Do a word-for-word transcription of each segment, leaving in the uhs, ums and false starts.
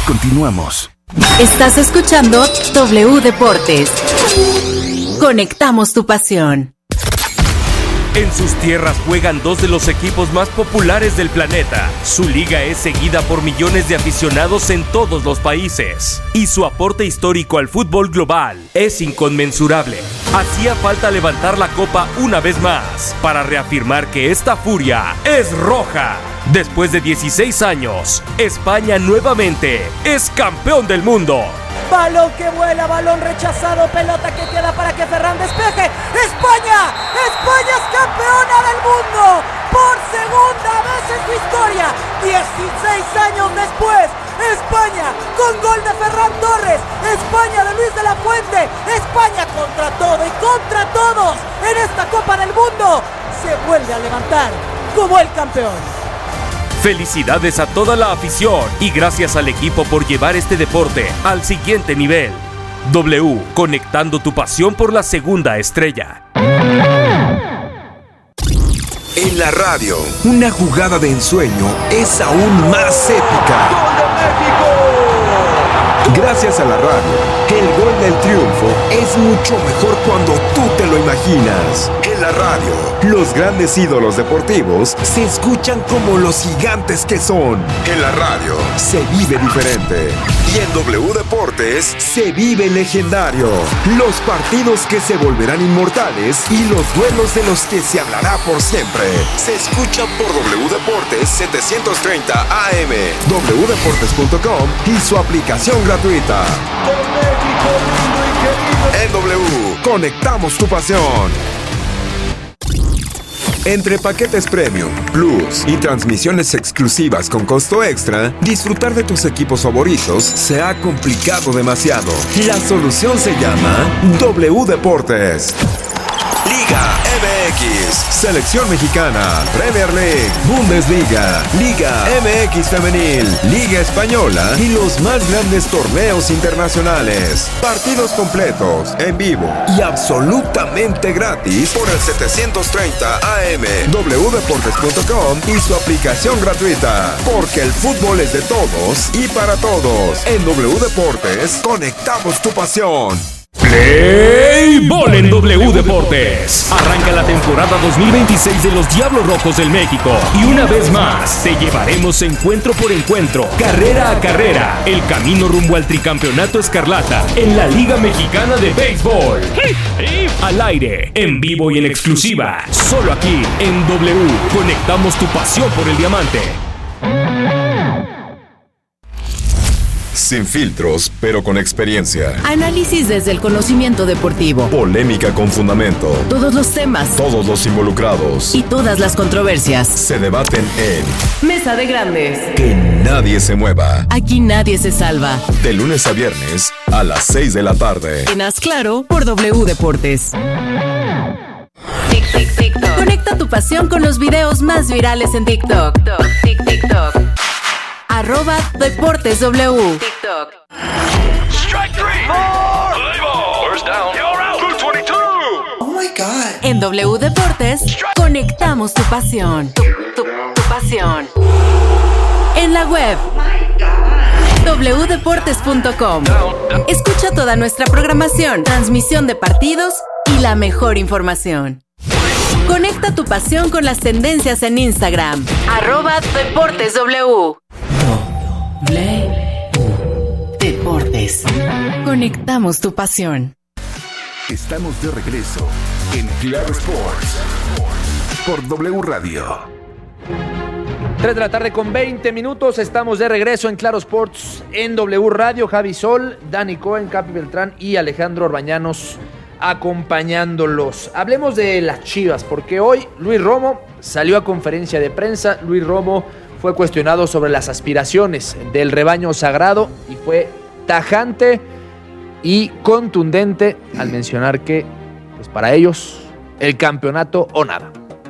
Continuamos. Estás escuchando W Deportes. Conectamos tu pasión. En sus tierras juegan dos de los equipos más populares del planeta. Su liga es seguida por millones de aficionados en todos los países. Y su aporte histórico al fútbol global es inconmensurable. Hacía falta levantar la copa una vez más para reafirmar que esta furia es roja. Después de dieciséis años, España nuevamente es campeón del mundo. Balón que vuela, balón rechazado, pelota que queda para que Ferran despeje. ¡España! ¡España es campeona del mundo! Por segunda vez en su historia, dieciséis años después, España con gol de Ferran Torres, España de Luis de la Fuente, España contra todo y contra todos en esta Copa del Mundo se vuelve a levantar como el campeón. Felicidades a toda la afición y gracias al equipo por llevar este deporte al siguiente nivel. W, conectando tu pasión por la segunda estrella. En la radio, una jugada de ensueño es aún más épica. ¡Gol de México! Gracias a la radio, el gol del triunfo es mucho mejor cuando tú te lo imaginas. En la radio, los grandes ídolos deportivos se escuchan como los gigantes que son. En la radio, se vive diferente. Y en W Deportes, se vive legendario. Los partidos que se volverán inmortales y los duelos de los que se hablará por siempre. Se escuchan por W Deportes setecientos treinta A M, w deportes punto com y su aplicación gratuita. En W, conectamos tu pasión. Entre paquetes Premium, Plus y transmisiones exclusivas con costo extra, disfrutar de tus equipos favoritos se ha complicado demasiado. La solución se llama W Deportes. Liga M X, Selección Mexicana, Premier League, Bundesliga, Liga M X Femenil, Liga Española y los más grandes torneos internacionales. Partidos completos, en vivo y absolutamente gratis por el setecientos treinta A M, w deportes punto com y su aplicación gratuita. Porque el fútbol es de todos y para todos. En W Deportes, conectamos tu pasión. Play Ball en W Deportes. Arranca la temporada dos mil veintiséis de los Diablos Rojos del México. Y una vez más, te llevaremos encuentro por encuentro, carrera a carrera, el camino rumbo al tricampeonato escarlata en la Liga Mexicana de Béisbol. Al aire, en vivo y en exclusiva, solo aquí en W. Conectamos tu pasión por el diamante. Sin filtros, pero con experiencia. Análisis desde el conocimiento deportivo. Polémica con fundamento. Todos los temas. Todos los involucrados. Y todas las controversias. Se debaten en Mesa de Grandes. Que nadie se mueva. Aquí nadie se salva. De lunes a viernes a las seis de la tarde. En Haz Claro por W Deportes. Tic, tic, TikTok. Conecta tu pasión con los videos más virales en TikTok. Tic, TikTok. Arroba Deportes W. TikTok. Strike three. Four. First down. You're out. two twenty-two. Oh my God. En W Deportes, conectamos tu pasión. Tu, tu, tu pasión. En la web. w deportes punto com. Escucha toda nuestra programación, transmisión de partidos y la mejor información. Conecta tu pasión con las tendencias en Instagram. Arroba Deportes W. W Deportes. Conectamos tu pasión. Estamos de regreso en Claro Sports por W Radio. tres de la tarde con veinte minutos. Estamos de regreso en Claro Sports en W Radio. Javi Sol, Dani Cohen, Capi Beltrán y Alejandro Orbañanos acompañándolos. Hablemos de las Chivas, porque hoy Luis Romo salió a conferencia de prensa. Luis Romo fue cuestionado sobre las aspiraciones del rebaño sagrado y fue tajante y contundente al mencionar que, pues para ellos, el campeonato o nada.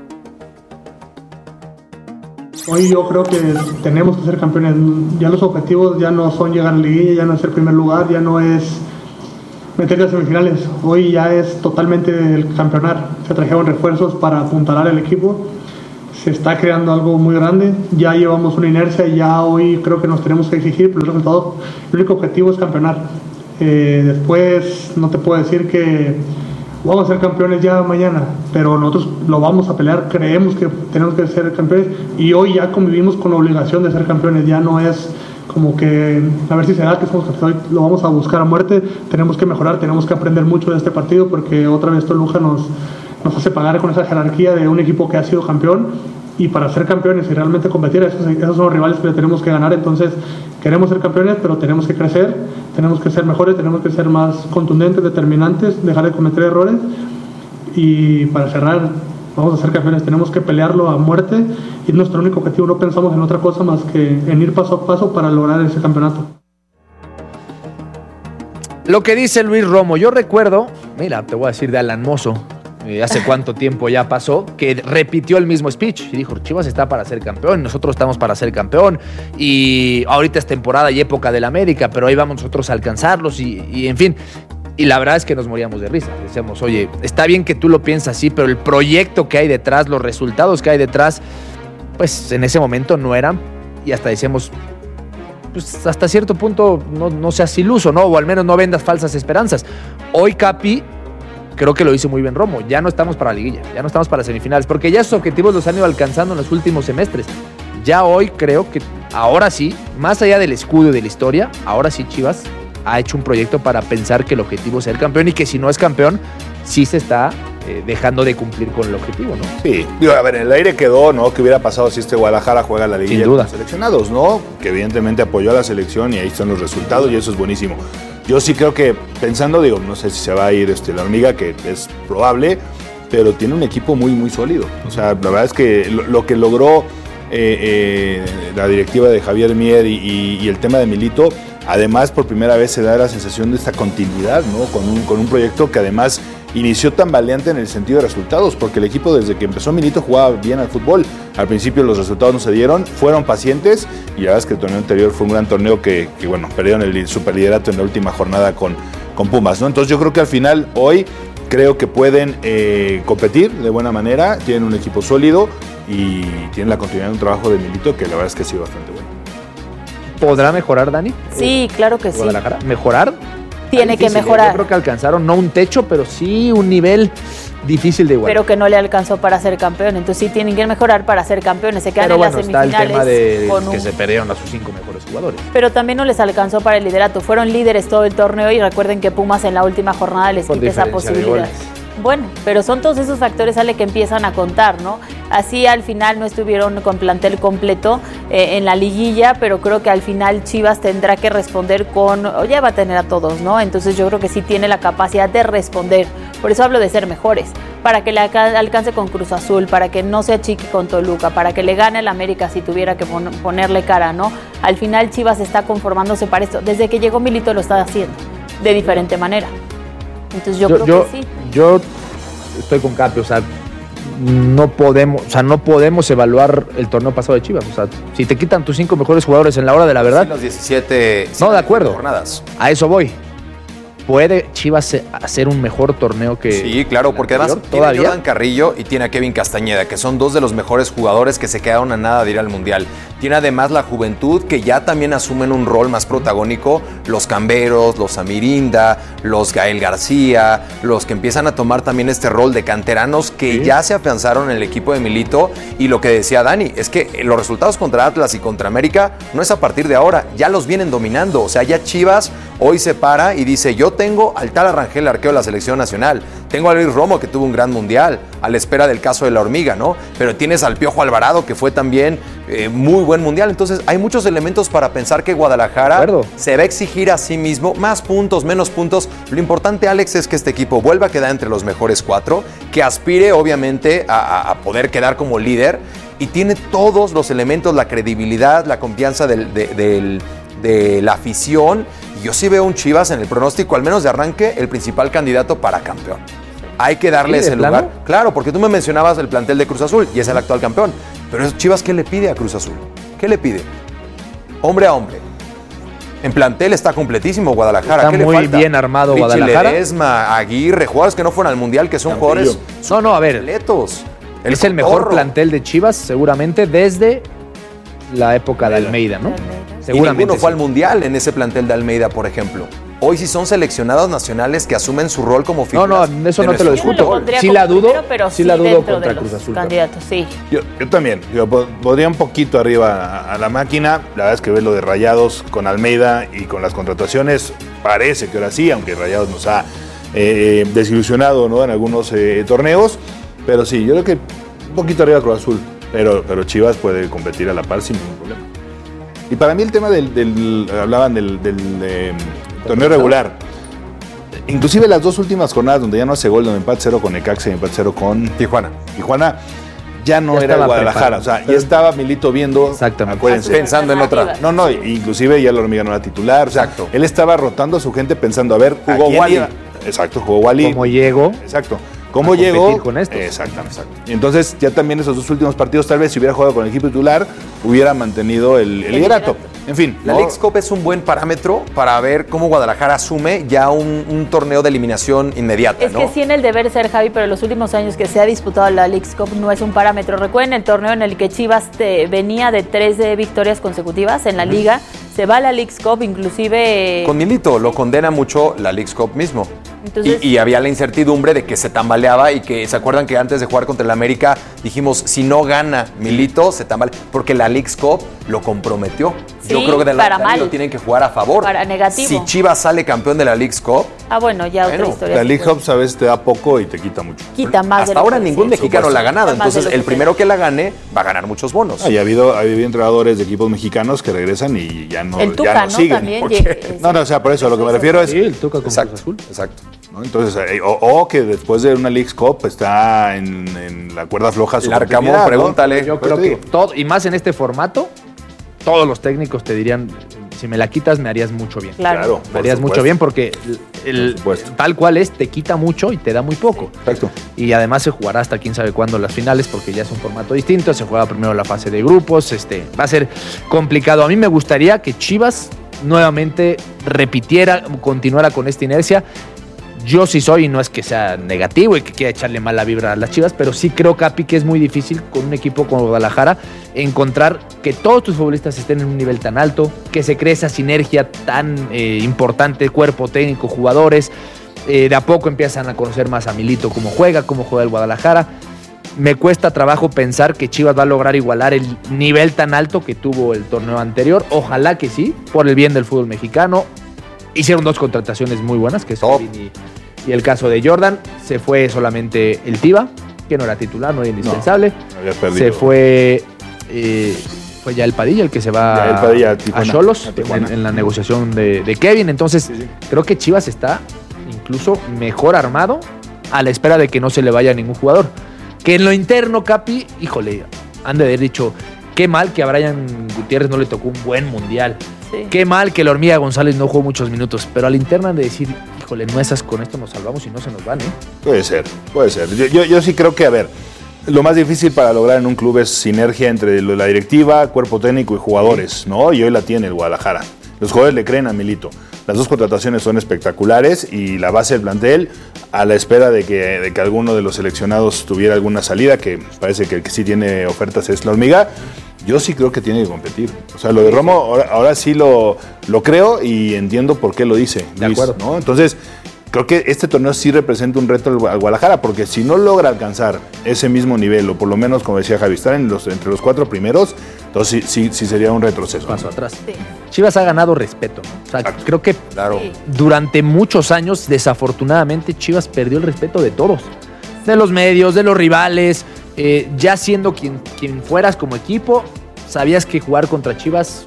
Hoy yo creo que tenemos que ser campeones. Ya los objetivos ya no son llegar a la liguilla, ya no es ser primer lugar, ya no es meter las semifinales. Hoy ya es totalmente el campeonar. Se trajeron refuerzos para apuntalar al equipo. se está creando algo muy grande, ya llevamos una inercia, ya hoy creo que nos tenemos que exigir, pero el resultado, el único objetivo es campeonar. Eh, después no te puedo decir que vamos a ser campeones ya mañana, pero nosotros lo vamos a pelear, creemos que tenemos que ser campeones y hoy ya convivimos con la obligación de ser campeones, ya no es como que a ver si se da que somos campeones, hoy lo vamos a buscar a muerte, tenemos que mejorar, tenemos que aprender mucho de este partido porque otra vez Toluca nos, nos hace pagar con esa jerarquía de un equipo que ha sido campeón. Y para ser campeones y realmente competir, esos, esos son los rivales que tenemos que ganar. Entonces, queremos ser campeones, pero tenemos que crecer, tenemos que ser mejores, tenemos que ser más contundentes, determinantes, dejar de cometer errores. Y para cerrar, vamos a ser campeones, tenemos que pelearlo a muerte. Y nuestro único objetivo, no pensamos en otra cosa más que en ir paso a paso para lograr ese campeonato. Lo que dice Luis Romo, yo recuerdo, mira, te voy a decir de Alan Mozo. Hace cuánto tiempo ya pasó, que repitió el mismo speech y dijo, Chivas está para ser campeón, nosotros estamos para ser campeón y ahorita es temporada y época del América, pero ahí vamos nosotros a alcanzarlos y, y en fin. Y la verdad es que nos moríamos de risa. Decíamos, oye, está bien que tú lo piensas así, pero el proyecto que hay detrás, los resultados que hay detrás, pues en ese momento no eran, y hasta decíamos, pues hasta cierto punto no, no seas iluso, ¿no? O al menos no vendas falsas esperanzas. Hoy Capi, creo que lo hizo muy bien Romo, ya no estamos para la liguilla, ya no estamos para semifinales, porque ya esos objetivos los han ido alcanzando en los últimos semestres. Ya hoy creo que, ahora sí, más allá del escudo y de la historia, ahora sí Chivas ha hecho un proyecto para pensar que el objetivo es ser campeón y que si no es campeón, sí se está eh, dejando de cumplir con el objetivo, ¿no? Sí, digo, a ver, en el aire quedó, ¿no? ¿Qué hubiera pasado si este Guadalajara juega la liguilla con los seleccionados, ¿no? Que evidentemente apoyó a la selección y ahí están los resultados y eso es buenísimo. Yo sí creo que, pensando, digo, no sé si se va a ir este, la hormiga, que es probable, pero tiene un equipo muy, muy sólido. O sea, la verdad es que lo, lo que logró eh, eh, la directiva de Javier Mier y, y, y el tema de Milito, además por primera vez se da la sensación de esta continuidad, ¿no? Con un, con un proyecto que además inició tan valiente en el sentido de resultados, porque el equipo desde que empezó Milito jugaba bien al fútbol. Al principio los resultados no se dieron, fueron pacientes y la verdad es que el torneo anterior fue un gran torneo que, que bueno, perdieron el superliderato en la última jornada con, con Pumas, ¿no? Entonces yo creo que al final hoy creo que pueden eh, competir de buena manera, tienen un equipo sólido y tienen la continuidad de un trabajo de Milito que la verdad es que ha sido bastante bueno. ¿Podrá mejorar, Dani? Sí, claro que sí. ¿Mejorar? Tiene difícil, que mejorar. Yo creo que alcanzaron no un techo, pero sí un nivel difícil de igualar. Pero que no le alcanzó para ser campeón. Entonces sí tienen que mejorar para ser campeones. Se quedan pero en bueno, las semifinales. Está el tema de con que un... se perdieron a sus cinco mejores jugadores. Pero también no les alcanzó para el liderato. Fueron líderes todo el torneo y recuerden que Pumas en la última jornada les quita esa posibilidad. Bueno, pero son todos esos factores, Ale, que empiezan a contar, ¿no? Así al final no estuvieron con plantel completo eh, en la liguilla, pero creo que al final Chivas tendrá que responder con, o ya va a tener a todos, ¿no? Entonces yo creo que sí tiene la capacidad de responder. Por eso hablo de ser mejores, para que le alcance con Cruz Azul, para que no se achique con Toluca, para que le gane el América si tuviera que pon- ponerle cara, ¿no? Al final Chivas está conformándose para esto. Desde que llegó Milito lo está haciendo, de diferente manera. Entonces yo, yo creo yo, que sí. Yo estoy con Capi, o sea, no podemos, o sea, no podemos evaluar el torneo pasado de Chivas. O sea, si te quitan tus cinco mejores jugadores en la hora de la verdad. Sí, los diecisiete No, de acuerdo. jornadas. A eso voy. ¿Puede Chivas hacer un mejor torneo que Sí, claro, porque además tiene ¿Todavía? a Jordan Carrillo y tiene a Kevin Castañeda, que son dos de los mejores jugadores que se quedaron a nada de ir al Mundial. Tiene además la juventud, que ya también asumen un rol más protagónico, los Camberos, los Amirinda, los Gael García, los que empiezan a tomar también este rol de canteranos que sí. ya se afianzaron en el equipo de Milito. Y lo que decía Dani, es que los resultados contra Atlas y contra América no es a partir de ahora, ya los vienen dominando. O sea, ya Chivas hoy se para y dice, yo tengo al tal Arrangel, arqueo de la selección nacional, tengo a Luis Romo, que tuvo un gran mundial, a la espera del caso de la hormiga, ¿no? Pero tienes al Piojo Alvarado, que fue también eh, muy buen mundial. Entonces hay muchos elementos para pensar que Guadalajara se va a exigir a sí mismo más puntos, menos puntos. Lo importante, Alex, es que este equipo vuelva a quedar entre los mejores cuatro, que aspire obviamente a, a poder quedar como líder, y tiene todos los elementos, la credibilidad, la confianza del, de, del, de la afición. Yo sí veo un Chivas en el pronóstico, al menos de arranque, el principal candidato para campeón. Hay que darle ¿Sí, ese plano? lugar. Claro, porque tú me mencionabas el plantel de Cruz Azul y es el actual campeón. Pero Chivas, ¿qué le pide a Cruz Azul? ¿Qué le pide? Hombre a hombre. En plantel está completísimo Guadalajara. Está ¿Qué le muy falta? bien armado Richie Guadalajara. Ledesma, Aguirre, jugadores que no fueron al Mundial, que son Campillo. jugadores No, no, a ver. completos. El es el mejor plantel de Chivas, seguramente, desde la época de Almeida, ¿no? Seguramente. Y ninguno fue al Mundial en ese plantel de Almeida, por ejemplo. Hoy sí son seleccionados nacionales que asumen su rol como figuras. No, no, eso no te lo discuto. Sí la dudo, primero, pero sí, sí la dudo contra Cruz Azul. Candidatos, sí. Yo, yo también. Yo podría un poquito arriba a, a la máquina. La verdad es que ver lo de Rayados con Almeida y con las contrataciones, parece que ahora sí, aunque Rayados nos ha eh, desilusionado, ¿no?, en algunos eh, torneos. Pero sí, yo creo que un poquito arriba Cruz Azul. Pero, pero Chivas puede competir a la par sin ningún problema. Y para mí el tema del, del hablaban del, del eh, torneo regular. Inclusive las dos últimas jornadas donde ya no hace gol, donde empate cero con Necaxa y empate cero con Tijuana. Tijuana ya no ya era el Guadalajara, o sea, ya estaba Milito viendo, exactamente, acuérdense, pensando en otra. No, no, inclusive ya la Hormiga no era titular, o sea, exacto. Él estaba rotando a su gente pensando, a ver, jugó Wally. Exacto, jugó Wally. ¿Cómo llegó? Exacto. ¿Cómo llegó? Con esto. Exactamente, exacto. Entonces, ya también esos dos últimos partidos, tal vez si hubiera jugado con el equipo titular, hubiera mantenido el, el liderato. En fin. La ¿no? Leagues Cup es un buen parámetro para ver cómo Guadalajara asume ya un, un torneo de eliminación inmediata, es ¿no? Es que sí en el deber ser, Javi, pero los últimos años que se ha disputado la Leagues Cup no es un parámetro. Recuerden el torneo en el que Chivas te venía de tres de victorias consecutivas en la uh-huh. liga. Se va a la Leagues Cup, inclusive... Con Milito, lo condena mucho la Leagues Cup mismo. Entonces, y, y había la incertidumbre de que se tambaleaba y que, ¿se acuerdan que antes de jugar contra el América dijimos, si no gana Milito, se tambalea? Porque la Leagues Cup lo comprometió. Sí, yo creo que de para la mal. lo tienen que jugar a favor. Para negativo. Si Chivas sale campeón de la Leagues Cup... Ah, bueno, ya bueno, otra historia. La Leagues Cup a veces te da poco y te quita mucho. Quita más. Hasta ahora ningún mexicano la ha ganado, entonces el primero que la gane va a ganar muchos bonos. Ah, y ha habido, ha habido entrenadores de equipos mexicanos que regresan y ya no, el Tuca, ya no, ¿no? siguen. También porque... No, no, o sea, por eso, lo que me refiero es... Sí, el Tuca con exacto, Cruz Azul. Exacto. ¿no? Entonces, eh, o, o que después de una Leagues Cup está en, en la cuerda floja su el Arcamón, pregúntale. ¿no? Yo creo que todo, y más en este formato, todos los técnicos te dirían, si me la quitas me harías mucho bien. Claro. Me harías mucho bien porque el, el tal cual es, te quita mucho y te da muy poco. Exacto. Y además se jugará hasta quién sabe cuándo las finales porque ya es un formato distinto, se juega primero la fase de grupos, este, va a ser complicado. A mí me gustaría que Chivas nuevamente repitiera, continuara con esta inercia. Yo sí soy, y no es que sea negativo y que quiera echarle mala vibra a las Chivas, pero sí creo, Capi, que es muy difícil con un equipo como Guadalajara encontrar que todos tus futbolistas estén en un nivel tan alto, que se cree esa sinergia tan eh, importante, cuerpo técnico, jugadores. Eh, de a poco empiezan a conocer más a Milito, cómo juega, cómo juega el Guadalajara. Me cuesta trabajo pensar que Chivas va a lograr igualar el nivel tan alto que tuvo el torneo anterior. Ojalá que sí, por el bien del fútbol mexicano. Hicieron dos contrataciones muy buenas, que es Kevin y, y el caso de Jordan. Se fue solamente el Tiva, que no era titular, no era indispensable. No, se fue eh, fue ya el Padilla, el que se va el Padilla, a, a Xolos en, en la negociación de, de Kevin. Entonces, sí, sí. creo que Chivas está incluso mejor armado a la espera de que no se le vaya a ningún jugador. Que en lo interno, Capi, híjole, han de haber dicho, qué mal que a Brian Gutiérrez no le tocó un buen mundial. Sí. Qué mal que la Hormiga González no jugó muchos minutos, pero a la interna han de decir, híjole, nuestras con esto nos salvamos y no se nos van, ¿eh? Puede ser, puede ser. Yo, yo, yo sí creo que, a ver, lo más difícil para lograr en un club es sinergia entre la directiva, cuerpo técnico y jugadores, ¿no? Y hoy la tiene el Guadalajara. Los jugadores le creen a Milito. Las dos contrataciones son espectaculares y la base del plantel, a la espera de que, de que alguno de los seleccionados tuviera alguna salida, que parece que el que sí tiene ofertas es la Hormiga, yo sí creo que tiene que competir. O sea, lo de Romo ahora, ahora sí lo, lo creo y entiendo por qué lo dice Luis, de acuerdo, ¿no? Entonces, creo que este torneo sí representa un reto al Guadalajara, porque si no logra alcanzar ese mismo nivel, o por lo menos, como decía Javi, estar en los, entre los cuatro primeros, entonces sí, sí, sí sería un retroceso. Paso atrás. Sí. Chivas ha ganado respeto, ¿no? O sea, exacto, creo que claro. durante muchos años, desafortunadamente, Chivas perdió el respeto de todos. De los medios, de los rivales, eh, ya siendo quien, quien fueras como equipo, sabías que jugar contra Chivas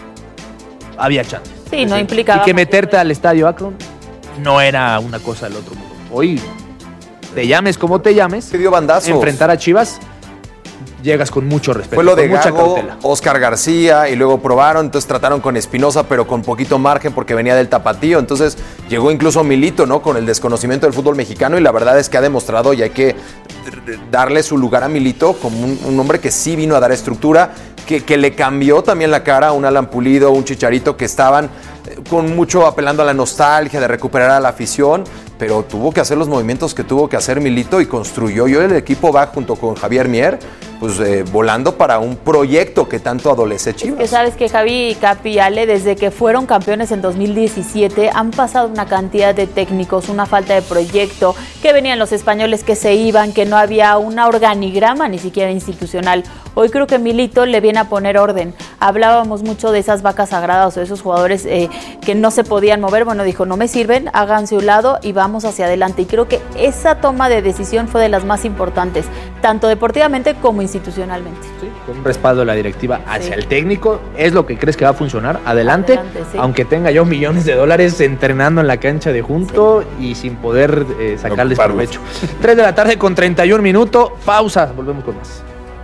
había chance. Sí, no implicaba. Y que meterte al estadio Akron no era una cosa del otro mundo. Hoy, te llames como te llames, se dio bandazos. Enfrentar a Chivas, llegas con mucho respeto. Fue lo de mucha Gago, cautela. Oscar García, y luego probaron, entonces trataron con Espinosa, pero con poquito margen porque venía del tapatío. Entonces llegó incluso Milito, ¿no? Con el desconocimiento del fútbol mexicano, y la verdad es que ha demostrado, y hay que darle su lugar a Milito como un, un hombre que sí vino a dar estructura, que, que le cambió también la cara a un Alan Pulido, un Chicharito que estaban con mucho apelando a la nostalgia, de recuperar a la afición, pero tuvo que hacer los movimientos que tuvo que hacer Milito y construyó. Yo el equipo va junto con Javier Mier, pues eh, volando para un proyecto que tanto adolece Chivas. Es que sabes que Javi, Capi y Ale, desde que fueron campeones en dos mil diecisiete, han pasado una cantidad de técnicos, una falta de proyecto, que venían los españoles que se iban, que no había una organigrama ni siquiera institucional. Hoy creo que Milito le viene a poner orden. Hablábamos mucho de esas vacas sagradas o de esos jugadores eh, que no se podían mover. Bueno, dijo, no me sirven, háganse un lado y vamos hacia adelante. Y creo que esa toma de decisión fue de las más importantes, tanto deportivamente como institucionalmente. Sí, con un respaldo de la directiva hacia sí. el técnico. ¿Es lo que crees que va a funcionar? Adelante, Adelante sí. aunque tenga yo millones de dólares entrenando en la cancha de junto sí. y sin poder eh, sacarles no, provecho. tres de la tarde con treinta y un minutos. Pausa, volvemos con más.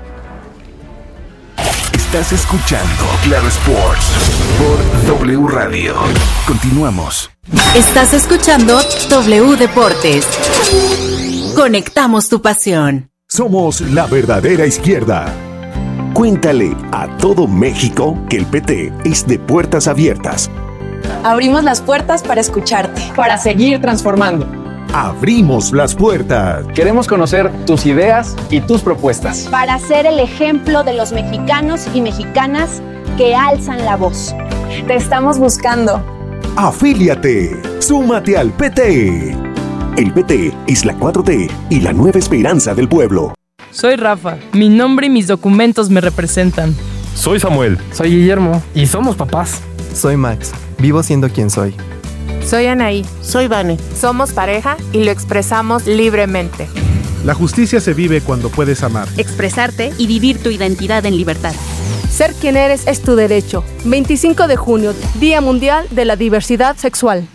Estás escuchando Claro Sports por W Radio. Continuamos. Estás escuchando W Deportes. Conectamos tu pasión. Somos la verdadera izquierda. Cuéntale a todo México que el P T es de puertas abiertas. Abrimos las puertas para escucharte, para seguir transformando. Abrimos las puertas. Queremos conocer tus ideas y tus propuestas. Para ser el ejemplo de los mexicanos y mexicanas que alzan la voz. Te estamos buscando. Afíliate. Súmate al P T. El P T es la cuatro T y la nueva esperanza del pueblo. Soy Rafa. Mi nombre y mis documentos me representan. Soy Samuel. Soy Guillermo. Y somos papás. Soy Max. Vivo siendo quien soy. Soy Anaí. Soy Vane. Somos pareja y lo expresamos libremente. La justicia se vive cuando puedes amar, expresarte y vivir tu identidad en libertad. Ser quien eres es tu derecho. veinticinco de junio, Día Mundial de la Diversidad Sexual.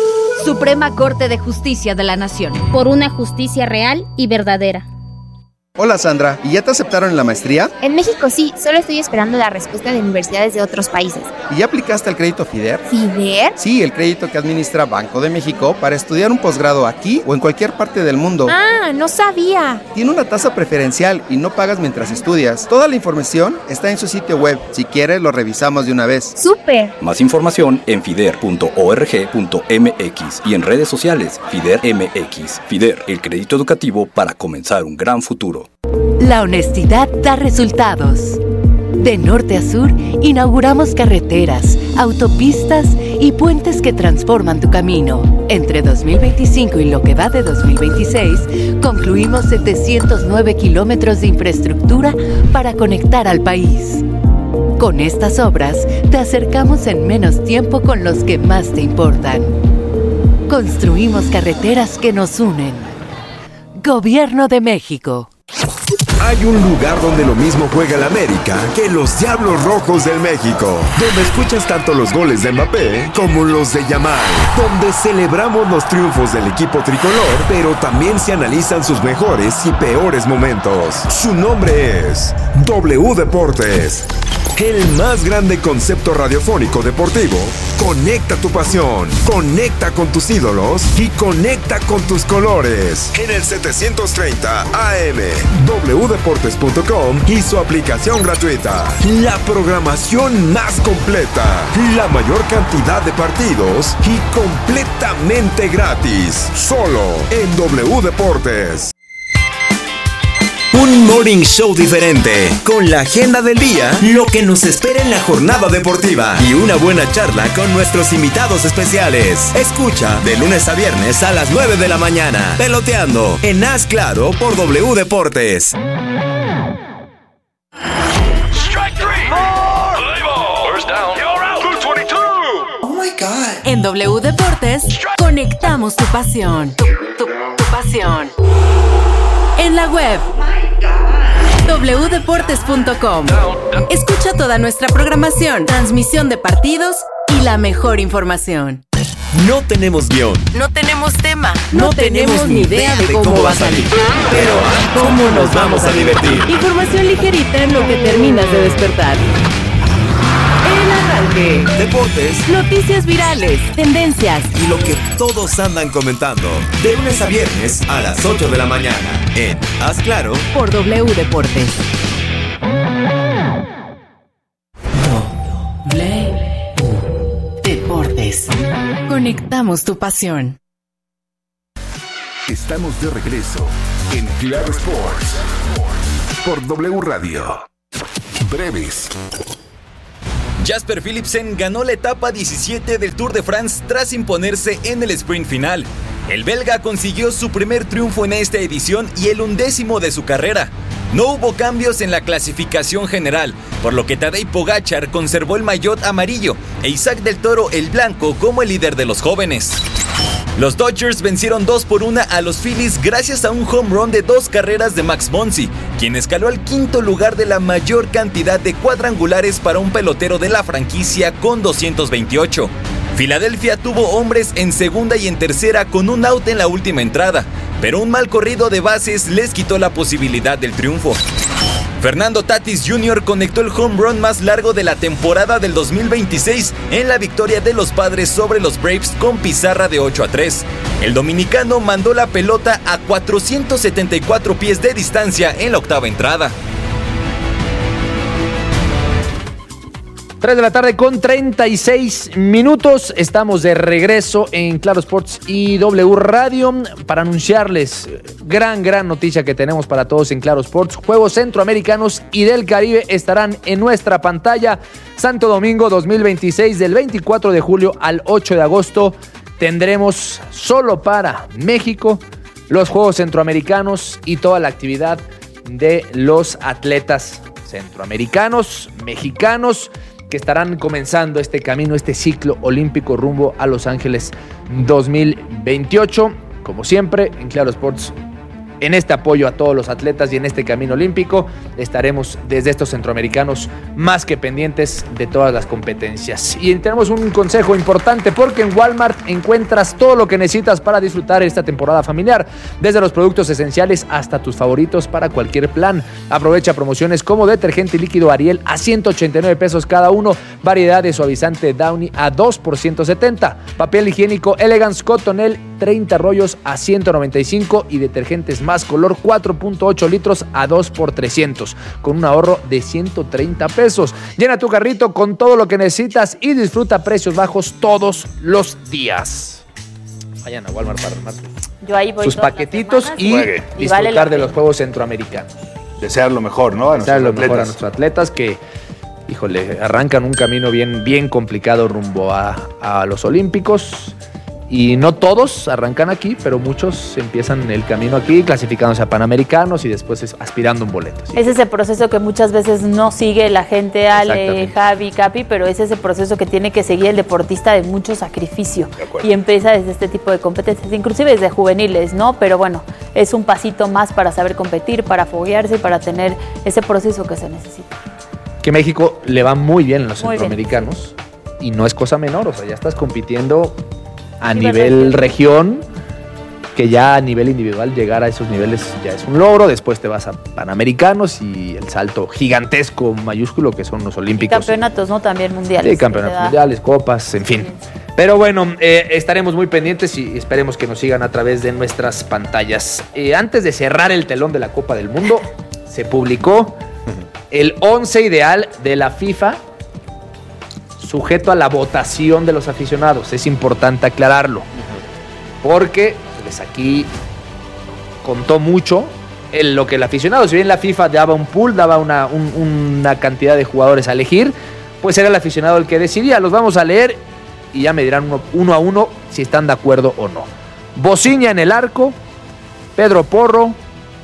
Suprema Corte de Justicia de la Nación. Por una justicia real y verdadera. Hola Sandra, ¿y ya te aceptaron en la maestría? En México sí, solo estoy esperando la respuesta de universidades de otros países. ¿Y ya aplicaste al crédito FIDER? ¿FIDER? Sí, el crédito que administra Banco de México para estudiar un posgrado aquí o en cualquier parte del mundo. Ah, no sabía. Tiene una tasa preferencial y no pagas mientras estudias. Toda la información está en su sitio web. Si quieres, lo revisamos de una vez. ¡Súper! Más información en fider punto org punto m x y en redes sociales FIDER M X. FIDER, el crédito educativo para comenzar un gran futuro. La honestidad da resultados. De norte a sur, inauguramos carreteras, autopistas y puentes que transforman tu camino. Entre dos mil veinticinco y lo que va de dos mil veintiséis, concluimos setecientos nueve kilómetros de infraestructura para conectar al país. Con estas obras, te acercamos en menos tiempo con los que más te importan. Construimos carreteras que nos unen. Gobierno de México. Hay un lugar donde lo mismo juega el América que los Diablos Rojos del México, donde escuchas tanto los goles de Mbappé como los de Yamal, donde celebramos los triunfos del equipo tricolor, pero también se analizan sus mejores y peores momentos. Su nombre es W Deportes. El más grande concepto radiofónico deportivo. Conecta tu pasión, conecta con tus ídolos y conecta con tus colores. En el setecientos treinta A M, w deportes punto com y su aplicación gratuita. La programación más completa, la mayor cantidad de partidos y completamente gratis. Solo en W Deportes. Un morning show diferente, con la agenda del día, lo que nos espera en la jornada deportiva y una buena charla con nuestros invitados especiales. Escucha de lunes a viernes a las nueve de la mañana, Peloteando en Haz Claro por W Deportes. Strike three. Play ball. First down. You're out. two twenty-two. Oh my God. En W Deportes, conectamos tu pasión. Tu, tu, tu pasión. En la web w deportes punto com. Escucha toda nuestra programación, transmisión de partidos y la mejor información. No tenemos guión. No tenemos tema. No, no tenemos ni idea de cómo, cómo va a salir. Pero ¿cómo nos vamos a divertir? Información ligerita en lo que terminas de despertar. El arranque. Deportes. Noticias virales. Tendencias. Y lo que todos andan comentando. De lunes a viernes a las ocho de la mañana. En Haz Claro. Por W Deportes. W Deportes. Brevis. Conectamos tu pasión. Estamos de regreso en Claro Sports por W Radio. Brevis. Jasper Philipsen ganó la etapa diecisiete del Tour de France tras imponerse en el sprint final. El belga consiguió su primer triunfo en esta edición y el undécimo de su carrera. No hubo cambios en la clasificación general, por lo que Tadej Pogačar conservó el maillot amarillo e Isaac del Toro el blanco como el líder de los jóvenes. Los Dodgers vencieron dos por una a los Phillies gracias a un home run de dos carreras de Max Muncy, quien escaló al quinto lugar de la mayor cantidad de cuadrangulares para un pelotero de la franquicia con doscientos veintiocho. Filadelfia tuvo hombres en segunda y en tercera con un out en la última entrada, pero un mal corrido de bases les quitó la posibilidad del triunfo. Fernando Tatis junior conectó el home run más largo de la temporada del dos mil veintiséis en la victoria de los Padres sobre los Braves con pizarra de ocho a tres. El dominicano mandó la pelota a cuatrocientos setenta y cuatro pies de distancia en la octava entrada. tres de la tarde con treinta y seis minutos. Estamos de regreso en Claro Sports y W Radio para anunciarles gran, gran noticia que tenemos para todos en Claro Sports. Juegos Centroamericanos y del Caribe estarán en nuestra pantalla. Santo Domingo dos mil veintiséis, del veinticuatro de julio al ocho de agosto. Tendremos solo para México los Juegos Centroamericanos y toda la actividad de los atletas centroamericanos, mexicanos, que estarán comenzando este camino, este ciclo olímpico rumbo a Los Ángeles dos mil veintiocho. Como siempre, en Claro Sports, en este apoyo a todos los atletas y en este camino olímpico, estaremos desde estos centroamericanos más que pendientes de todas las competencias. Y tenemos un consejo importante, porque en Walmart encuentras todo lo que necesitas para disfrutar esta temporada familiar, desde los productos esenciales hasta tus favoritos para cualquier plan. Aprovecha promociones como detergente líquido Ariel a ciento ochenta y nueve pesos cada uno, variedad de suavizante Downy a dos por ciento setenta, papel higiénico Elegance Cottonelle treinta rollos a ciento noventa y cinco y detergentes más color cuatro punto ocho litros a dos por trescientos, con un ahorro de ciento treinta pesos. Llena tu carrito con todo lo que necesitas y disfruta precios bajos todos los días. Vayan a Walmart para armar Yo ahí voy sus paquetitos y, y disfrutar vale de los Juegos Centroamericanos. Desear lo mejor, ¿no? A Desear lo mejor a nuestros atletas que, híjole, arrancan un camino bien, bien complicado rumbo a, a los Olímpicos. Y no todos arrancan aquí, pero muchos empiezan el camino aquí, clasificándose a Panamericanos y después aspirando un boleto. ¿Sí? Es ese proceso que muchas veces no sigue la gente, Ale, Javi, Capi, pero es ese proceso que tiene que seguir el deportista de mucho sacrificio. Y empieza desde este tipo de competencias, inclusive desde juveniles, ¿no? Pero bueno, es un pasito más para saber competir, para foguearse y para tener ese proceso que se necesita. Que México le va muy bien en los muy centroamericanos bien. Y no es cosa menor, o sea, ya estás compitiendo a nivel región, que ya a nivel individual llegar a esos niveles ya es un logro. Después te vas a Panamericanos y el salto gigantesco, mayúsculo, que son los Olímpicos. Y campeonatos, ¿no? También mundiales. Sí, campeonatos mundiales, copas, en fin. Sí. Pero bueno, eh, estaremos muy pendientes y esperemos que nos sigan a través de nuestras pantallas. Eh, antes de cerrar el telón de la Copa del Mundo, se publicó el once ideal de la FIFA, sujeto a la votación de los aficionados. Es importante aclararlo, porque pues aquí contó mucho en lo que el aficionado, si bien la FIFA daba un pool, daba una, un, una cantidad de jugadores a elegir, pues era el aficionado el que decidía. Los vamos a leer y ya me dirán uno, uno a uno si están de acuerdo o no. Bociña en el arco, Pedro Porro,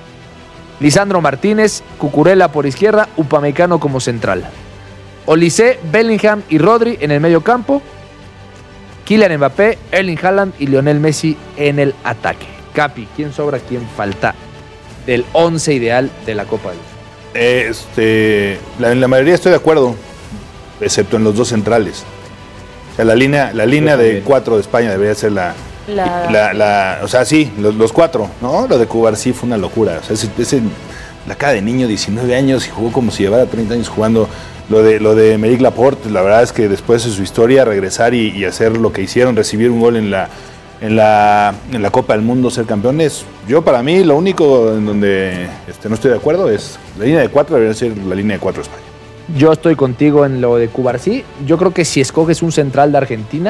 Lisandro Martínez, Cucurella por izquierda, Upamecano como central. Olise, Bellingham y Rodri en el medio campo. Kylian Mbappé, Erling Haaland y Lionel Messi en el ataque. Capi, ¿quién sobra, quién falta del once ideal de la Copa del Mundo? Este, la, en la mayoría estoy de acuerdo, excepto en los dos centrales. O sea, la línea, la línea de cuatro de España debería ser la... La... La, la, o sea, sí, los, los cuatro, ¿no? Lo de Cubarsí fue una locura. O sea, ese, ese, la cara de niño, diecinueve años, y jugó como si llevara treinta años jugando. Lo de, lo de Meric Laporte, la verdad es que después de su historia, regresar y, y hacer lo que hicieron, recibir un gol en la, en la, en la Copa del Mundo, ser campeones. Yo, para mí, lo único en donde este, no estoy de acuerdo es la línea de cuatro, debería ser la línea de cuatro de España. Yo estoy contigo en lo de Cubarsí. Yo creo que si escoges un central de Argentina,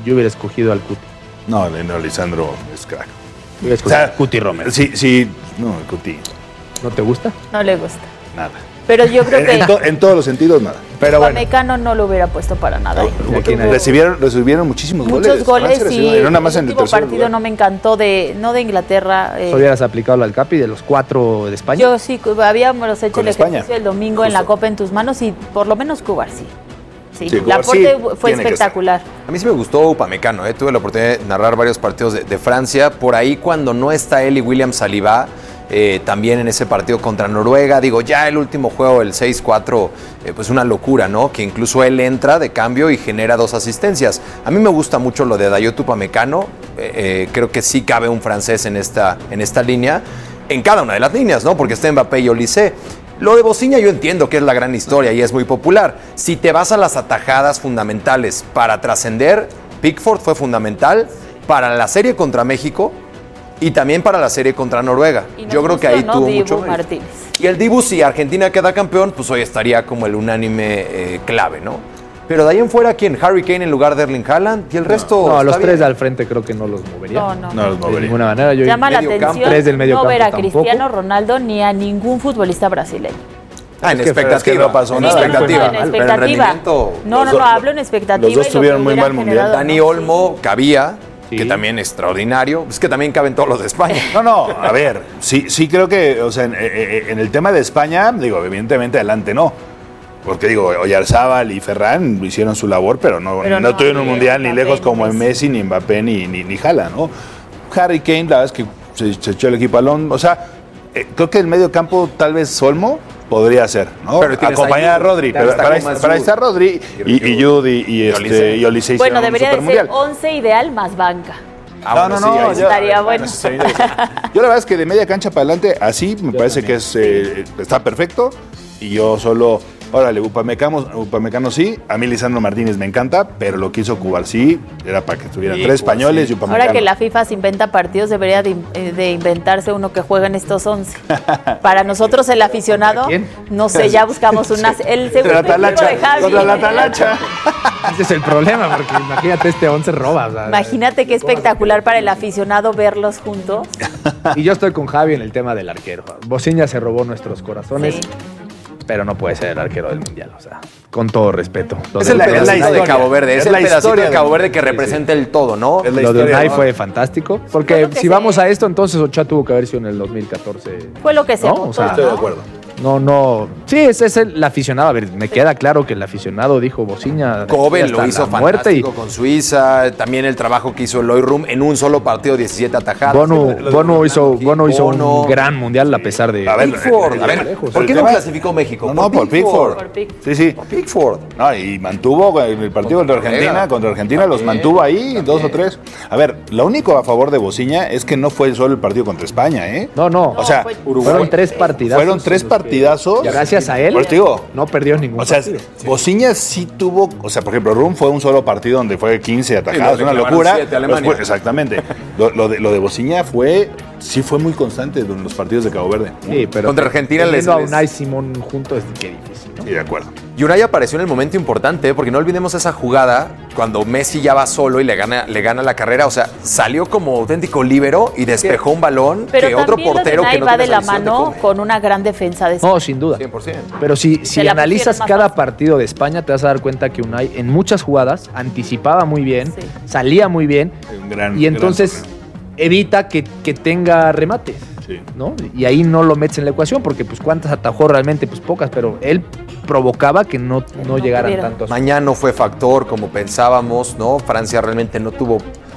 yo hubiera escogido al Cuti. No, no, Lisandro es crack. Yo hubiera escogido al Cuti Romero. Sí, sí, no, el Cuti. ¿No te gusta? No le gusta. Nada. Pero yo creo en, que... En, to, en todos los sentidos, nada. Pero bueno. Upamecano no lo hubiera puesto para nada. No, recibieron, recibieron muchísimos Muchos goles. Muchos goles, sí. Era nada más el en el último tercer partido lugar. no me encantó, de no de Inglaterra. Eh. ¿Hubieras aplicado al Capi de los cuatro de España? Yo sí, habíamos hecho Con el España. ejercicio el domingo Justo. en la Copa en tus manos y por lo menos Cubar sí. Sí, sí el aporte sí, fue espectacular. A mí sí me gustó Upamecano, ¿eh? Tuve la oportunidad de narrar varios partidos de, de Francia. Por ahí cuando no está él y William Saliba, eh, también en ese partido contra Noruega, digo, ya el último juego, el seis cuatro, eh, pues una locura, ¿no? Que incluso él entra de cambio y genera dos asistencias. A mí me gusta mucho lo de Dayot Upamecano, eh, eh, creo que sí cabe un francés en esta, en esta línea, en cada una de las líneas, ¿no? Porque está Mbappé y Olise. Lo de Bociña yo entiendo que es la gran historia y es muy popular. Si te vas a las atajadas fundamentales para trascender, Pickford fue fundamental para la serie contra México y también para la serie contra Noruega. Yo creo que ahí tuvo Dibu mucho Martínez. Y el Dibu, si Argentina queda campeón, pues hoy estaría como el unánime eh, clave, ¿no? Pero de ahí en fuera, ¿quién? Harry Kane en lugar de Erling Haaland y el resto. No, los bien. tres de al frente creo que no los movería. No, no. No los movería. De ninguna manera. Yo Llama la medio atención tres del medio no campo ver a tampoco. Cristiano Ronaldo ni a ningún futbolista brasileño. Ah, en Es que- expectativa. es que no pasó en nada. expectativa. No, no, en Pero en expectativa. rendimiento. No, Los no, dos- no, hablo en expectativa. los dos y lo que tuvieron muy hubieran mal mundial. generado, Dani ¿no? Olmo, Cabía, Sí. que también es extraordinario. Es que también caben todos los de España. No, no, a ver, sí, sí creo que, o sea, en, en el tema de España, digo, evidentemente adelante no. Porque digo, Oyarzábal y Ferran hicieron su labor, pero no, Pero no, no, tuvieron un ni mundial ni Mbappé, lejos ni como en Messi. Messi, ni Mbappé, ni, ni, ni Haaland, ¿no? Harry Kane, la verdad es que se, se echó el equipo al hombro. O sea, eh, creo que el medio campo tal vez Olmo podría ser, ¿no? Pero tienes acompañar a a Jude, Rodri, ya pero está para, con más para ahí está Jude. Rodri y, y Jude y, y, este, Olise. y Olise Bueno, hicieron un debería de ser supermundial. once ideal más banca. Ah, no, bueno, no, sí, no, ahí yo, Estaría bueno. sí, sí, sí. Yo la verdad es que de media cancha para adelante, así me parece que es eh, está perfecto. Y yo solo, órale, Upamecano, Upamecano sí, a mí Lisandro Martínez me encanta, pero lo que hizo Cubar sí, era para que estuvieran Sí, tres Cubar, españoles sí. y Upamecano. Ahora que la FIFA se inventa partidos, debería de, eh, de inventarse uno que juegue en estos once. Para nosotros, el aficionado, ¿Quién? no sé, ya buscamos una, el Contra segundo la equipo talacha, de Javi. contra la talacha. Ese es el problema, porque imagínate este once roba. O sea, Imagínate qué espectacular para el aficionado verlos juntos. Y yo estoy con Javi en el tema del arquero. Bociña se robó nuestros corazones. Sí. Pero no puede ser el arquero del mundial, o sea, con todo respeto. Lo Es de- el la- es la pedacito de historia. Cabo Verde, es, Es el la pedacito historia de de- Cabo Verde que sí, representa el todo, ¿no? Es la Lo de historia, Unai ¿no? fue fantástico. Fue Porque lo que si se- vamos a esto, entonces Ochoa tuvo que haber sido en el dos mil catorce. Fue lo que se No, votó, o sea, Estoy de ¿no? acuerdo. No, no. Sí, ese es el, el aficionado. A ver, me queda claro que el aficionado dijo Bociña. Kobe hasta lo hizo la muerte y fantástico con Suiza, también el trabajo que hizo Eloy Rum en un solo partido, diecisiete atajadas. Bono, Bono hizo, Bono hizo Bono. un gran mundial a pesar de. A ver, Pickford, eh, a ver, lejos. ¿por qué El no tema- clasificó México? No, no, por Pickford. Por Pickford. Sí, sí. Por Pickford. No, y mantuvo en el partido contra Contra Argentina, Noruega. contra Argentina los También, mantuvo ahí, también. dos o tres. A ver, lo único a favor de Bociña es que no fue solo el partido contra España, ¿eh? No, no. O sea, fue- fueron tres partidazos. fueron tres en los que, partidazos. gracias a él, Pues te digo, no perdió ningún o sea, partido. Bociña sí tuvo, o sea, por ejemplo, Rum fue un solo partido donde fue quince atajadas, Sí, lo una reclamaron locura. siete a Alemania. Después- exactamente. Lo, lo de, lo de Bociña fue, sí fue muy constante en los partidos de Cabo Verde. Sí, pero Contra Argentina les- teniendo a les- Unai Simón juntos es que difícil, ¿no? Sí, de acuerdo. Y Unai apareció en el momento importante, ¿eh? Porque no olvidemos esa jugada cuando Messi ya va solo y le gana, le gana la carrera. O sea, salió como auténtico líbero y despejó un balón Pero que otro también lo de portero Unai que no va tiene de la esa visión te mano come. con una gran defensa de No, sin duda. cien por ciento. Pero si, si Se la analizas pusieron más cada fácil. partido de España, te vas a dar cuenta que Unai en muchas jugadas anticipaba muy bien, Sí. salía muy bien Un gran- y entonces gran evita que, que tenga remates, Sí. ¿no? Y ahí no lo metes en la ecuación porque pues cuántas atajó realmente, pues pocas, pero él provocaba que no, no no llegaran pudiera. tantos. Mañana no fue factor como pensábamos, ¿no? Francia realmente no tuvo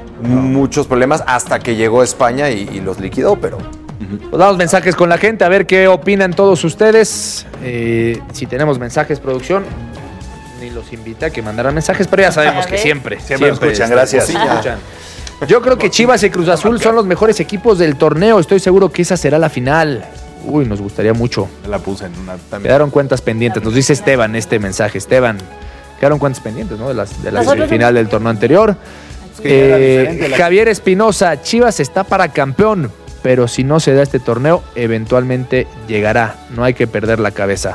muchos problemas hasta que llegó España y, y los liquidó, pero Pues damos mensajes con la gente, a ver qué opinan todos ustedes. Eh, si tenemos mensajes, producción, ni los invita a que mandaran mensajes, pero ya sabemos A que ver. siempre, Siempre escuchan, están- gracias. escuchan. Yo creo que Chivas y Cruz Azul son los mejores equipos del torneo. Estoy seguro que esa será la final. Uy, nos gustaría mucho. Me la puse en una también. Quedaron cuentas pendientes. Nos dice Esteban este mensaje. Esteban, quedaron cuentas pendientes, ¿no? De, las, de la Nosotros- semifinal del torneo anterior. que ya era Eh, diferente la- Javier Espinosa, Chivas está para campeón, pero si no se da este torneo, eventualmente llegará. No hay que perder la cabeza.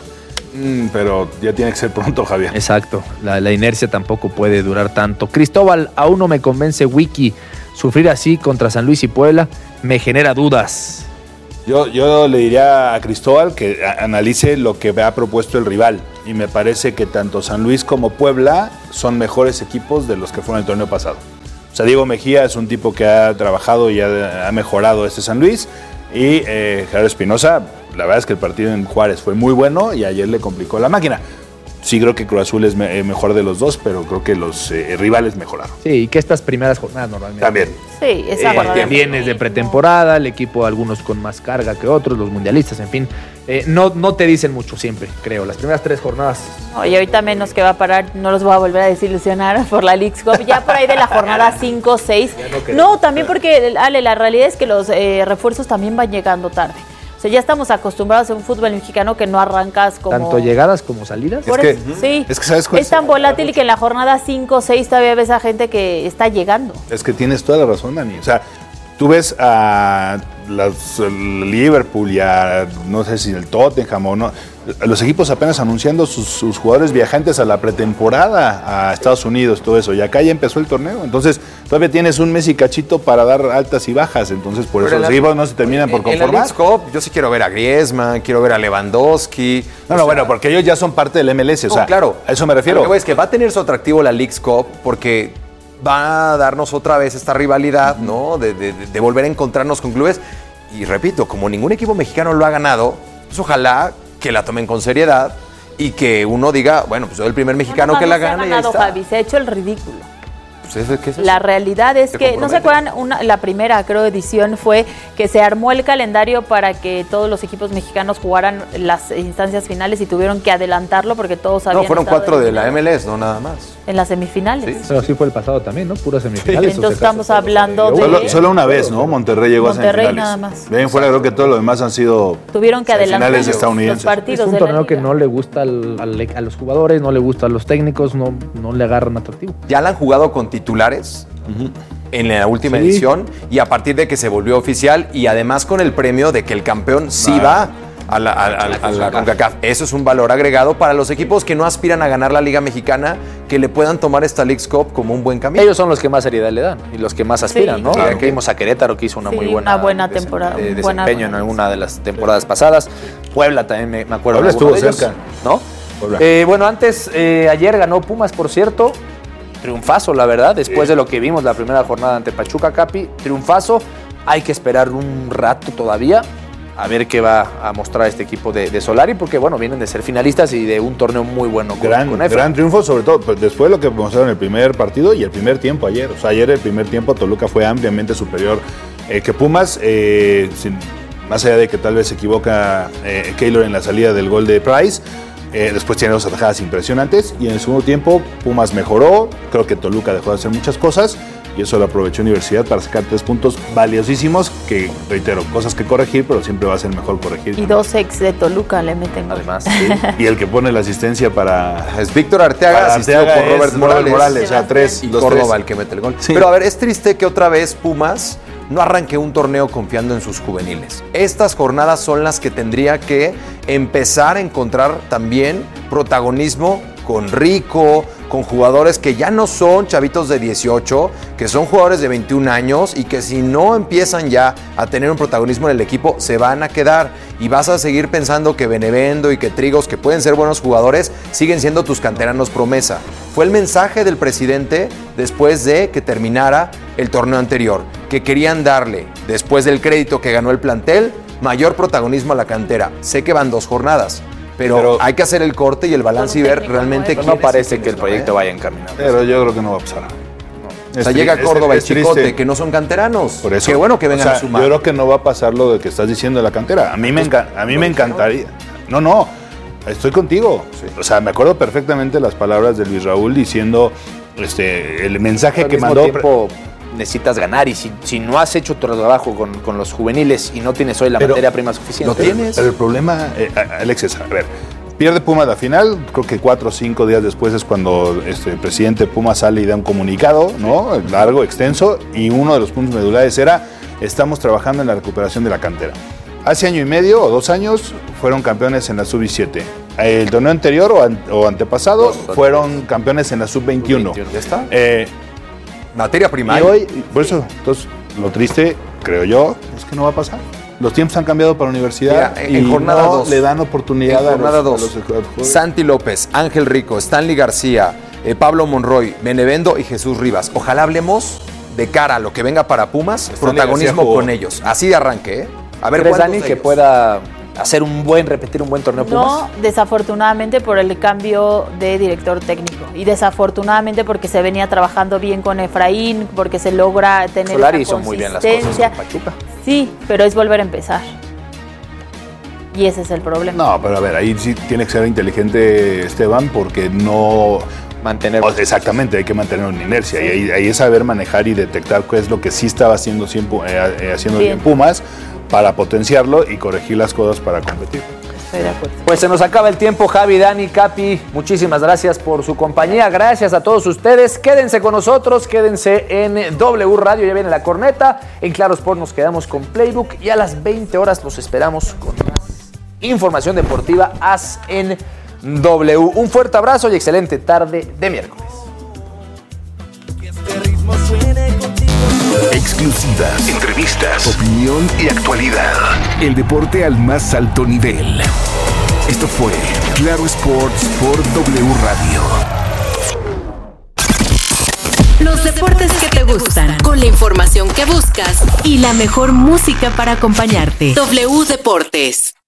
Mm, pero ya tiene que ser pronto, Javier. Exacto, la, la inercia tampoco puede durar tanto. Cristóbal, aún no me convence Wiki. Sufrir así contra San Luis y Puebla me genera dudas. Yo, yo le diría a Cristóbal que a, analice lo que ha propuesto el rival. Y me parece que tanto San Luis como Puebla son mejores equipos de los que fueron el torneo pasado. O sea, Diego Mejía es un tipo que ha trabajado y ha, ha mejorado este San Luis. Y eh, Gerardo Espinosa, la verdad es que el partido en Juárez fue muy bueno y ayer le complicó la máquina. Sí creo que Cruz Azul es me, mejor de los dos, pero creo que los eh, rivales mejoraron. Sí, y que estas primeras jornadas normalmente. También. Sí, esa eh, vienes de pretemporada, el equipo algunos con más carga que otros, los mundialistas, en fin. Eh, no, no te dicen mucho siempre, creo. Las primeras tres jornadas. Oye, ahorita menos que va a parar, no los voy a volver a desilusionar por la Leagues Cup. Ya por ahí de la jornada cinco, seis. No, no, también porque, Ale, la realidad es que los eh, refuerzos también van llegando tarde. O sea, ya estamos acostumbrados a un fútbol mexicano que no arrancas como... Tanto llegadas como salidas. Por es eso, que, sí. Es que ¿sabes cuál es tan volátil que en la jornada cinco o seis todavía ves a gente que está llegando. Es que tienes toda la razón, Dani. O sea, tú ves a las, el Liverpool y a, no sé si el Tottenham o no, los equipos apenas anunciando sus, sus jugadores viajantes a la pretemporada a Estados Unidos, todo eso. Y acá ya empezó el torneo. Entonces, todavía tienes un mes y cachito para dar altas y bajas. Entonces, por eso los equipos no se terminan por conformar. En la Leagues Cup, yo sí quiero ver a Griezmann, quiero ver a Lewandowski. No, no, sea, bueno, porque ellos ya son parte del M L S. O sea, no, claro. A eso me refiero. Lo que voy es que va a tener su atractivo la Leagues Cup porque va a darnos otra vez esta rivalidad, ¿no? De, de, de volver a encontrarnos con clubes. Y repito, como ningún equipo mexicano lo ha ganado, pues ojalá que la tomen con seriedad y que uno diga, bueno, pues soy el primer mexicano no, no, que no la se ha gana ganado, y ahí está. Javi, se ha hecho el ridículo. Pues ¿qué es eso? La realidad es que, ¿no se acuerdan? Una, la primera, creo, edición fue que se armó el calendario para que todos los equipos mexicanos jugaran las instancias finales y tuvieron que adelantarlo porque todos habían No, fueron cuatro de la M L S, no nada más. En las semifinales. Sí, pero sí fue el pasado también, ¿no? Puras semifinales. Sí. Entonces estamos hablando de... Solo, solo una vez, ¿no? Monterrey llegó Monterrey a semifinales. nada más. De ahí en fuera creo que todo lo demás han sido Tuvieron que adelantar finales estadounidenses. los partidos. Es un de torneo la que no le gusta al, al, a los jugadores, no le gusta a los técnicos, no, no le agarran atractivo. Ya la han jugado con titulares uh-huh. en la última sí. edición y a partir de que se volvió oficial y además con el premio de que el campeón sí ah. va a la, a, a, a la CONCACAF. Eso es un valor agregado para los equipos que no aspiran a ganar la Liga Mexicana, que le puedan tomar esta Leagues Cup como un buen camino. Ellos son los que más seriedad le dan y los que más aspiran, sí, ¿no? claro. Ya que vimos a Querétaro que hizo una sí, muy buena, una buena temporada, de, de buena desempeño buena. en alguna de las temporadas pasadas. Puebla también me, me acuerdo. Puebla estuvo de ellos, cerca, ¿no? Eh, bueno, antes eh, ayer ganó Pumas, por cierto. Triunfazo, la verdad, después sí. de lo que vimos la primera jornada ante Pachuca, Capi. Triunfazo. Hay que esperar un rato todavía a ver qué va a mostrar este equipo de, de Solari, porque bueno, vienen de ser finalistas y de un torneo muy bueno con, gran, con gran triunfo, sobre todo pues, después de lo que mostraron en el primer partido y el primer tiempo ayer. O sea, ayer el primer tiempo Toluca fue ampliamente superior eh, que Pumas, eh, sin, más allá de que tal vez se equivoca eh, Keylor en la salida del gol de Price. Eh, después tiene dos atajadas impresionantes y en el segundo tiempo Pumas mejoró, creo que Toluca dejó de hacer muchas cosas y eso lo aprovechó Universidad para sacar tres puntos valiosísimos que, reitero, cosas que corregir, pero siempre va a ser mejor corregir. Y dos ex de Toluca le meten además. Sí. Y el que pone la asistencia para... Es Víctor Arteaga, asistido Arteaga por Robert Morales. Morales, o sea, tres. Y los Córdoba tres. el que mete el gol. Sí. Pero a ver, es triste que otra vez Pumas no arranque un torneo confiando en sus juveniles. Estas jornadas son las que tendría que empezar a encontrar también protagonismo con Rico, con jugadores que ya no son chavitos de dieciocho, que son jugadores de veintiún años y que si no empiezan ya a tener un protagonismo en el equipo, se van a quedar y vas a seguir pensando que Benevendo y que Trigos, que pueden ser buenos jugadores, siguen siendo tus canteranos promesa. Fue el mensaje del presidente después de que terminara el torneo anterior, que querían darle, después del crédito que ganó el plantel, mayor protagonismo a la cantera. Sé que van dos jornadas, Pero, pero hay que hacer el corte y el balance y ver realmente quién. No parece que el proyecto vaya encaminado. Pero yo creo que no va a pasar. No. O sea, llega Córdoba y Chicote, que no son canteranos. Por eso. Qué bueno que vengan o sea, a sumar. Yo creo que no va a pasar lo de que estás diciendo de la cantera. A mí me, enca a mí me encantaría. No, no. Estoy contigo. Sí. O sea, me acuerdo perfectamente las palabras de Luis Raúl diciendo este, el mensaje que mandó. Tiempo, necesitas ganar y si, si no has hecho tu trabajo con, con los juveniles y no tienes hoy la pero, materia prima suficiente. ¿Lo tienes? Pero el problema, eh, Alex, es, a ver, pierde Pumas la final, creo que cuatro o cinco días después es cuando este, el presidente Pumas sale y da un comunicado, ¿no? Largo, extenso, y uno de los puntos medulares era, estamos trabajando en la recuperación de la cantera. Hace año y medio o dos años fueron campeones en la sub diecisiete. el torneo anterior o, an, o antepasado Dos, fueron campeones en la sub veintiuno. ¿Ya está? Eh, Materia primaria. Y hoy, por eso, entonces, lo triste, creo yo, es que no va a pasar. Los tiempos han cambiado para la universidad. Mira, en, y en jornada no dos. Le dan oportunidad en a, jornada los, dos. a los, a los Santi López, Ángel Rico, Stanley García, eh, Pablo Monroy, Benevendo y Jesús Rivas. Ojalá hablemos de cara a lo que venga para Pumas, Stanley protagonismo con ellos. Así de arranque, ¿eh? A ver, ¿crees, Dani, que pueda hacer un buen, repetir un buen torneo Pumas? No, desafortunadamente por el cambio de director técnico y desafortunadamente porque se venía trabajando bien con Efraín, porque se logra tener Solari hizo muy bien las cosas con Pachuca. Sí, pero es volver a empezar. Y ese es el problema. No, pero a ver, ahí sí tiene que ser inteligente Esteban porque no... Mantener. Exactamente, hay que mantener una inercia. Sí. Y ahí, ahí es saber manejar y detectar qué es lo que sí estaba haciendo, siempre, eh, haciendo bien. bien Pumas para potenciarlo y corregir las cosas para competir. Estoy de acuerdo. Pues se nos acaba el tiempo, Javi, Dani, Capi. Muchísimas gracias por su compañía. Gracias a todos ustedes. Quédense con nosotros, quédense en W Radio. Ya viene la corneta. En Claro Sport nos quedamos con Playbook y a las veinte horas los esperamos con más información deportiva As en W. Un fuerte abrazo y excelente tarde de miércoles. Exclusivas, entrevistas, opinión y actualidad. El deporte al más alto nivel. Esto fue Claro Sports por W Radio. Los deportes que te gustan, con la información que buscas y la mejor música para acompañarte. W Deportes.